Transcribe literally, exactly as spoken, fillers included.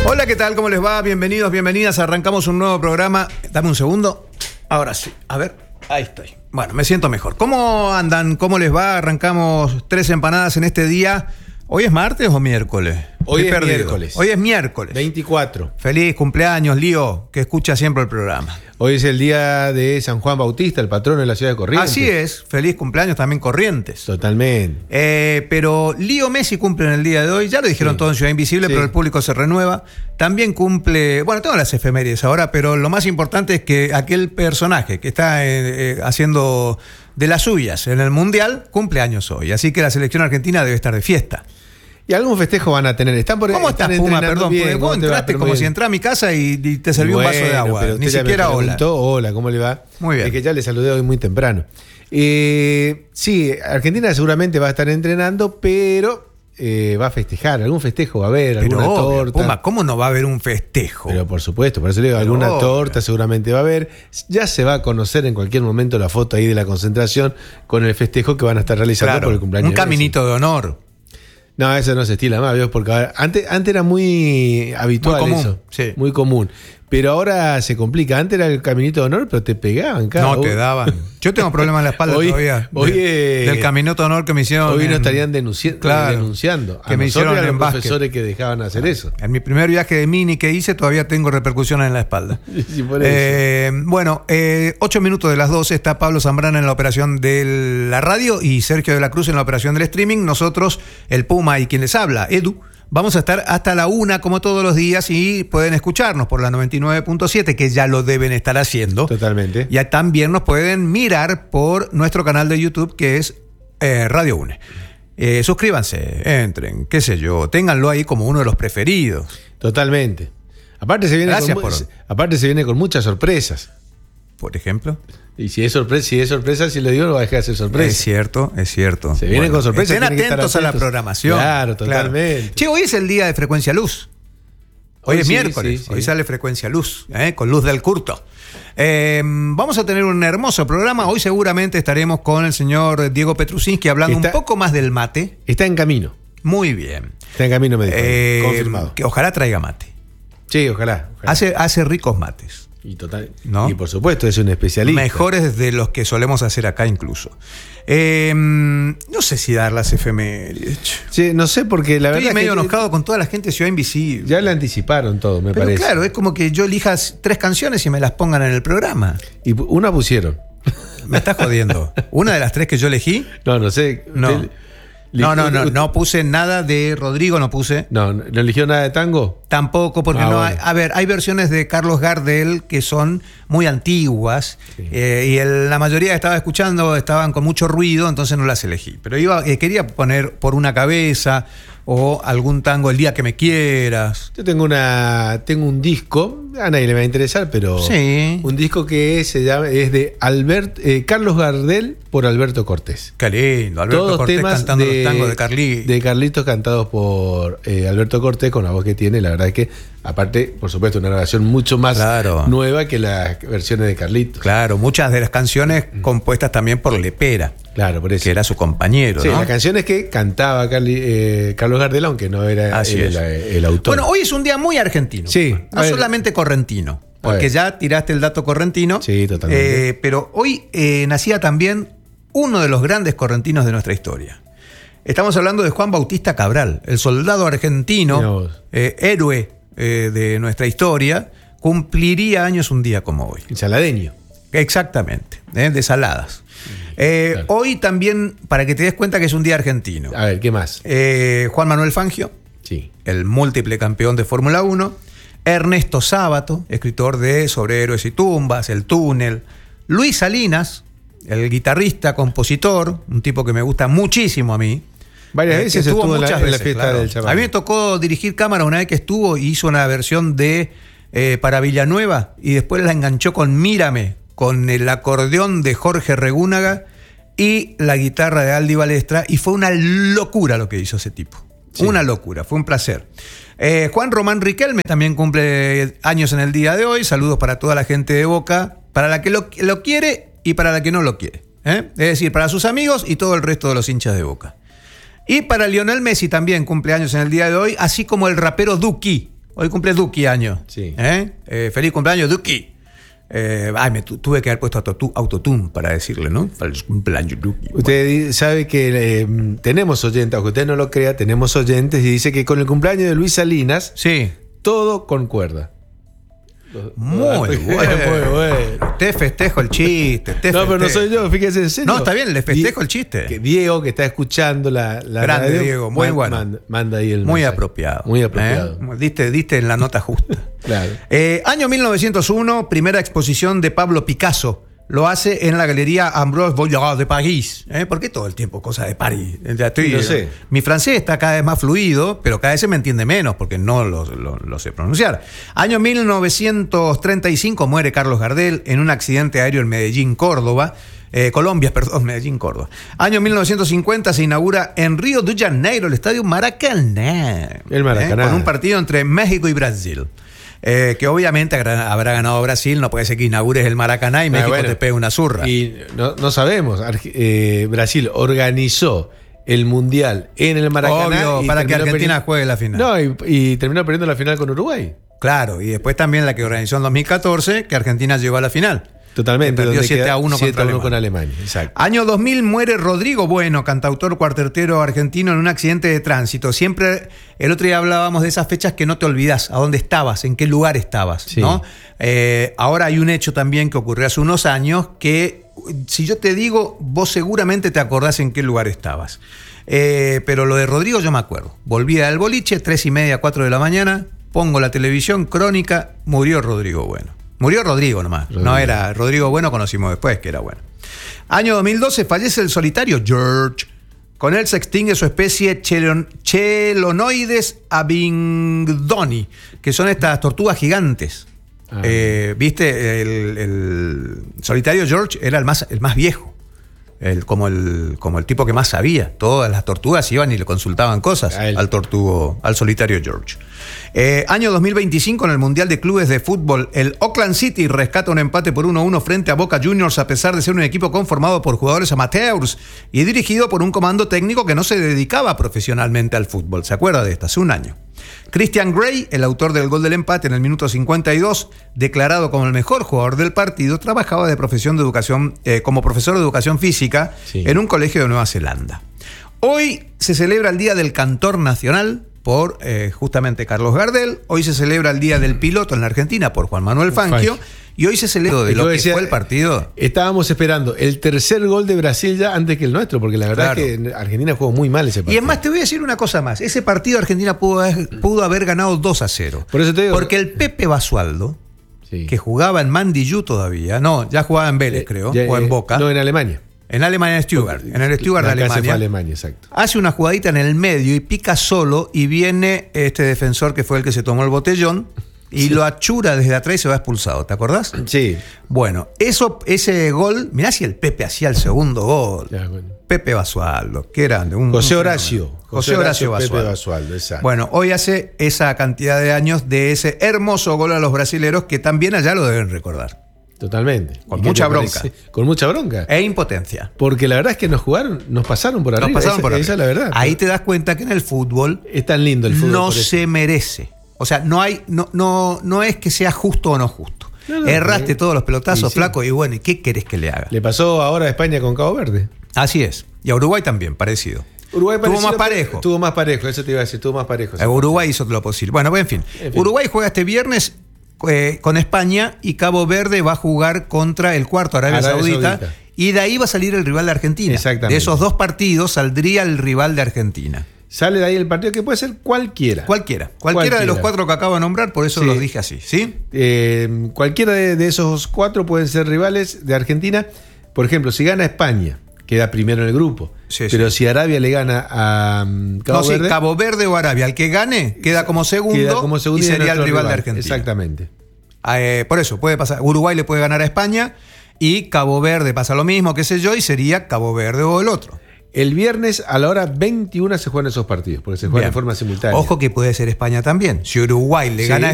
Hola, ¿qué tal? ¿Cómo les va? Bienvenidos, bienvenidas. Arrancamos un nuevo programa. Dame un segundo. Ahora sí. A ver, ahí estoy. Bueno, me siento mejor. ¿Cómo andan? ¿Cómo les va? Arrancamos tres empanadas en este día. ¿Hoy es martes o miércoles? Hoy Estoy es perdido. miércoles. Hoy es miércoles. veinticuatro. Feliz cumpleaños, Lío, que escucha siempre el programa. Hoy es el día de San Juan Bautista, el patrono de la ciudad de Corrientes. Así es. Feliz cumpleaños también Corrientes. Totalmente. Eh, pero Lío Messi cumple en el día de hoy. Ya lo dijeron Sí. todo en Ciudad Invisible, Sí. pero el público se renueva. También cumple... Bueno, tengo las efemérides ahora, pero lo más importante es que aquel personaje que está eh, eh, haciendo de las suyas en el Mundial cumple años hoy. Así que la selección argentina debe estar de fiesta. Y algún festejo van a tener. Están por ¿Cómo estás, están Puma? entrenando Perdón, bien, porque vos ¿cómo te va? entraste Pero como muy si bien. entrara a mi casa y, y te serví un vaso de Bueno, agua. pero usted Ni ya me siquiera hola. preguntó, hola, ¿cómo le va? Muy bien. Es que ya le saludé hoy muy temprano. Eh, sí, Argentina seguramente va a estar entrenando, pero eh, va a festejar. Algún festejo va a haber, Pero alguna obvio, torta. Puma, ¿cómo no va a haber un festejo? Pero por supuesto, por eso le digo, Pero alguna obvio. torta seguramente va a haber. Ya se va a conocer en cualquier momento la foto ahí de la concentración con el festejo que van a estar realizando Claro, por el cumpleaños. un de Messi. caminito de honor. No, eso no se estila más, ¿ves? Porque ahora- antes, antes era muy habitual Muy común, eso. sí. Muy común. Pero ahora se complica. Antes era el caminito de honor, pero te pegaban, cara. No te daban. Yo tengo problemas en la espalda Hoy- todavía. hoy, de- eh, del caminito de honor que me hicieron. Hoy en- no estarían denunci- Claro. denunciando. Que A me nosotros hicieron eran en los básquet. profesores que dejaban hacer eso. En mi primer viaje de mini que hice todavía tengo repercusiones en la espalda. Sí, por eso. Eh, bueno, eh, ocho minutos de las doce está Pablo Zambrana en la operación de la radio y Sergio de la Cruz en la operación del streaming. Nosotros, el Puma y quien les habla, Edu, vamos a estar hasta la una como todos los días y pueden escucharnos por la noventa y nueve punto siete, que ya lo deben estar haciendo. Totalmente. Y también nos pueden mirar por nuestro canal de YouTube que es eh, Radio UNE. Eh, suscríbanse, entren, qué sé yo, ténganlo ahí como uno de los preferidos. Totalmente. Aparte se viene Gracias con, mu- por- aparte se viene con muchas sorpresas. Por ejemplo. Y si es sorpresa, si es sorpresa, si lo digo, no va a dejar de ser sorpresa. Es cierto, es cierto. Se vienen con sorpresas, Estén tienen que estar atentos a la atentos. programación. Claro, totalmente. Che, hoy es el día de Frecuencia Luz. Hoy, Hoy es sí, miércoles, sí, sí. hoy sale Frecuencia Luz, ¿eh? Con Luz del Curto. Eh, vamos a tener un hermoso programa. Hoy seguramente estaremos con el señor Diego Petrusinski hablando Está- un poco más del mate. Está en camino. Muy bien. Está en camino, me dijo. Eh, Confirmado. que ojalá traiga mate. Sí, ojalá. ojalá. Hace, hace ricos mates. Y, total, ¿No? y por supuesto, es un especialista. Mejores de los que solemos hacer acá incluso. Eh, no sé si dar las efemérides. Sí, no sé, porque la Estoy verdad. medio es que enojado con toda la gente de Ciudad Invisible. Ya le anticiparon todo, me Pero parece. claro, es como que yo elijas tres canciones y me las pongan en el programa. Y pu- una pusieron. Me estás jodiendo. Una de las tres que yo elegí, No, no sé. no. Usted- No, no, no, usted- no puse nada de Rodrigo, no puse. No, ¿no eligió nada de tango? Tampoco, porque Ah, no bueno. hay. A ver, hay versiones de Carlos Gardel que son muy antiguas Sí. eh, y el- la mayoría que estaba escuchando estaban con mucho ruido, entonces no las elegí. Pero iba, eh, quería poner Por una cabeza o algún tango El día que me quieras. Yo tengo una, tengo un disco, a nadie le va a interesar, pero Sí. un disco que se llama, es de Albert, eh, Carlos Gardel por Alberto Cortés. Qué lindo, Alberto Todos Cortés temas cantando de, los tangos de Carly. de Carlitos cantados por eh, Alberto Cortés con la voz que tiene. La verdad es que, aparte, por supuesto, una grabación mucho más Claro. nueva que las versiones de Carlitos. Claro, muchas de las canciones compuestas también por Lepera, Claro, por eso. que era su compañero, Sí, ¿no? la canción es que cantaba Carli- eh, Carlos Gardel, aunque no era Así él es. el, el autor. Bueno, hoy es un día muy argentino. Sí, No a ver. solamente correntino, A porque ver. ya tiraste el dato correntino. Sí, totalmente. Eh, pero hoy eh, nacía también uno de los grandes correntinos de nuestra historia. Estamos hablando de Juan Bautista Cabral, el soldado Mirá argentino, vos. eh, héroe eh, de nuestra historia, cumpliría años un día como hoy. Saladeño. Exactamente, ¿eh? De Saladas. Eh, Claro. Hoy también, para que te des cuenta que es un día argentino, A ver, ¿qué más? eh, Juan Manuel Fangio, Sí. el múltiple campeón de Fórmula uno, Ernesto Sábato, escritor de Sobre Héroes y Tumbas, El Túnel, Luis Salinas, el guitarrista, compositor, un tipo que me gusta muchísimo a mí. Varias Eh, veces que estuvo en la, muchas en la veces, fiesta claro. del chaval. A mí me tocó dirigir cámara una vez que estuvo y hizo una versión de eh, para Villanueva y después la enganchó con Mírame, con el acordeón de Jorge Regúnaga y la guitarra de Aldi Balestra, y fue una locura lo que hizo ese tipo. Sí. Una locura, fue un placer. Eh, Juan Román Riquelme también cumple años en el día de hoy. Saludos para toda la gente de Boca, para la que lo, lo quiere y para la que no lo quiere, ¿eh? Es decir, para sus amigos y todo el resto de los hinchas de Boca. Y para Lionel Messi también cumple años en el día de hoy, así como el rapero Duki. Hoy cumple Duki año. Sí. ¿Eh? Eh, feliz cumpleaños, Duki. Eh, ay, me tu, tuve que haber puesto autotune, autotune para decirle, ¿no? Feliz cumpleaños, Duki. Usted sabe que eh, tenemos oyentes, aunque usted no lo crea, tenemos oyentes y dice que con el cumpleaños de Luis Salinas, sí, todo concuerda. Muy bueno. Muy bueno. Te festejo el chiste. Te no, festejo. pero no soy yo, fíjese en serio. No, está bien, le festejo el chiste. Que Diego, que está escuchando la, la Grande radio, Diego, muy man, bueno. Manda, manda ahí el Muy mensaje. apropiado. Muy apropiado. ¿Eh? Diste, diste en la nota justa. Claro. Eh, año mil novecientos uno, primera exposición de Pablo Picasso. Lo hace en la Galería Ambroise Vollard de París. ¿Eh? ¿Por qué todo el tiempo cosas de París? Ya estoy, no sé. Mi francés está cada vez más fluido, pero cada vez se me entiende menos porque no lo, lo, lo sé pronunciar. Año mil novecientos treinta y cinco muere Carlos Gardel en un accidente aéreo en Medellín, Córdoba. Eh, Colombia, perdón, Medellín, Córdoba. Año mil novecientos cincuenta se inaugura en Río de Janeiro el estadio Maracaná. El Maracaná. ¿Eh? Con un partido entre México y Brasil. Eh, que obviamente habrá ganado Brasil, no puede ser que inaugures el Maracaná y México ah, bueno, te pegue una zurra. Y no, no sabemos, Arge- eh, Brasil organizó el Mundial en el Maracaná. Obvio, y para que Argentina perdi- juegue la final. No, y, y terminó perdiendo la final con Uruguay. Claro, y después también la que organizó en dos mil catorce, que Argentina llegó a la final. Totalmente. Perdió siete a uno contra Alemania. Con Alemania. Exacto. Año dos mil muere Rodrigo Bueno, cantautor cuartetero argentino, en un accidente de tránsito. Siempre, el otro día hablábamos de esas fechas que no te olvidás, a dónde estabas, en qué lugar estabas, sí. ¿no? Eh, ahora hay un hecho también que ocurrió hace unos años que, si yo te digo, vos seguramente te acordás en qué lugar estabas. Eh, pero lo de Rodrigo yo me acuerdo. Volví del boliche, tres y media, cuatro de la mañana, pongo la televisión, crónica, murió Rodrigo Bueno. Murió Rodrigo nomás, Rodrigo. No era Rodrigo Bueno, conocimos después que era bueno. Año dos mil doce fallece el solitario George. Con él se extingue su especie Chelon, Chelonoides abingdoni, que son estas tortugas gigantes. Ah. Eh, Viste, el, el solitario George era el más, el más viejo. El, como, el, como el tipo que más sabía. Todas las tortugas iban y le consultaban cosas al tortugo, al solitario George. Eh, año dos mil veinticinco, en el Mundial de Clubes de Fútbol, el Auckland City rescata un empate por uno a uno frente a Boca Juniors, a pesar de ser un equipo conformado por jugadores amateurs y dirigido por un comando técnico que no se dedicaba profesionalmente al fútbol. ¿Se acuerda de esto? Hace un año. Christian Gray, el autor del gol del empate en el minuto cincuenta y dos, declarado como el mejor jugador del partido, trabajaba de profesión de educación, eh, como profesor de educación física sí. en un colegio de Nueva Zelanda. Hoy se celebra el Día del Cantor Nacional por eh, justamente Carlos Gardel. Hoy se celebra el Día del Piloto en la Argentina por Juan Manuel Fangio. Y hoy se celebra de lo que decía, fue el partido. Estábamos esperando el tercer gol de Brasil ya antes que el nuestro, porque la verdad claro. es que Argentina jugó muy mal ese partido. Y es más, te voy a decir una cosa más. Ese partido Argentina pudo haber, pudo haber ganado dos a cero. Por eso te digo, porque el Pepe Basualdo, sí. que jugaba en Mandillú todavía, no, ya jugaba en Vélez, eh, creo, ya, o en Boca. No, en Alemania. En Alemania, en Stuttgart. En el Stuttgart de Alemania. Fue Alemania, exacto. Hace una jugadita en el medio y pica solo y viene este defensor que fue el que se tomó el botellón y sí. lo achura desde atrás y se va expulsado. ¿Te acordás? Sí. Bueno, eso, ese gol, mirá si el Pepe hacía el segundo gol. Ya, bueno. Pepe Basualdo, qué grande. Un, José Horacio. Un, José Horacio, Horacio Basualdo. Pepe Basualdo, exacto. Bueno, hoy hace esa cantidad de años de ese hermoso gol a los brasileros que también allá lo deben recordar. Totalmente. Con mucha bronca. Parece? Con mucha bronca. E impotencia. Porque la verdad es que nos jugaron, nos pasaron por arriba. Nos pasaron esa, por arriba. Esa es la verdad. Ahí te das cuenta que en el fútbol es tan lindo el fútbol. No se merece. O sea, no hay, no, no, no es que sea justo o no justo. No, no, Erraste no, todos los pelotazos, sí, flaco, y bueno, ¿y qué querés que le haga? Le pasó ahora a España con Cabo Verde. Así es. Y a Uruguay también, parecido. Uruguay tuvo más parejo. Tuvo más parejo, eso te iba a decir, tuvo más parejo. Eh, Uruguay hizo lo posible. Bueno, en fin. en fin. Uruguay juega este viernes eh, con España y Cabo Verde va a jugar contra el cuarto, Arabia, Arabia Saudita, Saudita. Y de ahí va a salir el rival de Argentina. Exactamente. De esos dos partidos saldría el rival de Argentina. Sale de ahí el partido que puede ser cualquiera. Cualquiera. Cualquiera, cualquiera. de los cuatro que acabo de nombrar, por eso sí. los dije así, ¿sí? Eh, cualquiera de, de esos cuatro pueden ser rivales de Argentina. Por ejemplo, si gana España, queda primero en el grupo. Sí, pero sí. si Arabia le gana a um, Cabo no, Verde. Sí, Cabo Verde o Arabia, el que gane queda como segundo, queda como segundo y sería el rival, rival de Argentina. Exactamente. Eh, por eso, puede pasar. Uruguay le puede ganar a España y Cabo Verde pasa lo mismo, qué sé yo, y sería Cabo Verde o el otro. El viernes a la hora veintiuna se juegan esos partidos, porque se juegan Bien. de forma simultánea. Ojo que puede ser España también. Si Uruguay le sí. gana a